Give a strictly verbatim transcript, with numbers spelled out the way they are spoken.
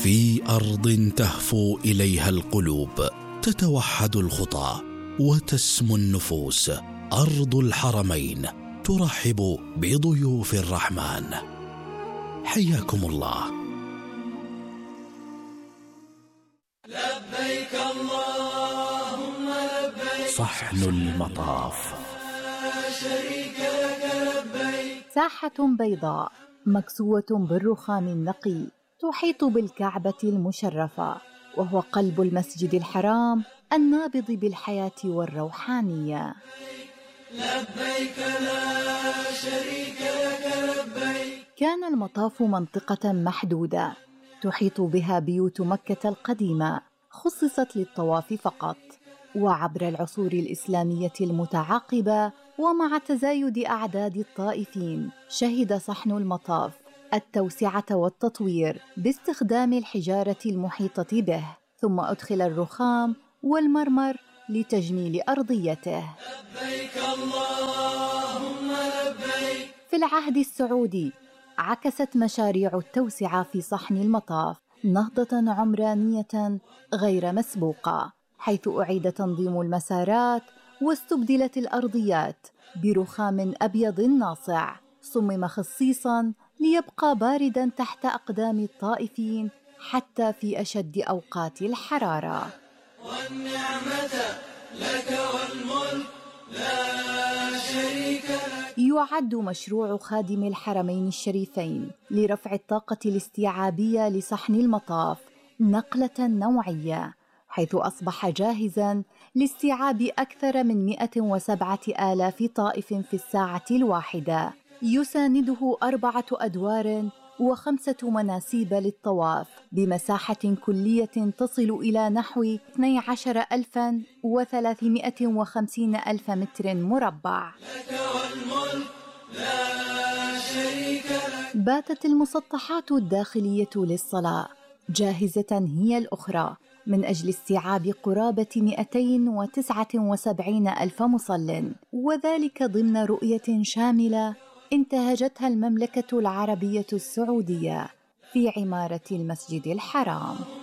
في أرض تهفو إليها القلوب، تتوحد الخطى وتسمو النفوس. أرض الحرمين ترحب بضيوف الرحمن. حياكم الله. لبيك اللهم لبيك. صحن المطاف. لا شريك لك لبيك. ساحة بيضاء مكسوة بالرخام النقي تحيط بالكعبة المشرفة، وهو قلب المسجد الحرام النابض بالحياة والروحانية. لبيك لا شريك لك لبيك. كان المطاف منطقة محدودة تحيط بها بيوت مكة القديمة، خصصت للطواف فقط. وعبر العصور الإسلامية المتعاقبة ومع تزايد أعداد الطائفين، شهد صحن المطاف التوسعة والتطوير باستخدام الحجارة المحيطة به، ثم أدخل الرخام والمرمر لتجميل أرضيته. لبيك اللهم لبيك. في العهد السعودي عكست مشاريع التوسعة في صحن المطاف نهضة عمرانية غير مسبوقة، حيث أعيد تنظيم المسارات واستبدلت الأرضيات برخام أبيض ناصع صمم خصيصاً ليبقى بارداً تحت أقدام الطائفين حتى في أشد أوقات الحرارة. والنعمة لك والملك لا شريك لك. يعد مشروع خادم الحرمين الشريفين لرفع الطاقة الاستيعابية لصحن المطاف نقلة نوعية، حيث أصبح جاهزاً لاستيعاب أكثر من مئة وسبعة آلاف طائف في الساعة الواحدة، يسانده أربعة أدوار وخمسة مناسيب للطواف بمساحة كلية تصل إلى نحو اثني عشر ألفاً وثلاثمائة وخمسين ألف متر مربع. لك والملك لا شريك لك. باتت المسطحات الداخلية للصلاة جاهزة هي الأخرى من أجل استيعاب قرابة مئتين وتسعة وسبعين ألف مصل، وذلك ضمن رؤية شاملة انتهجتها المملكة العربية السعودية في عمارة المسجد الحرام.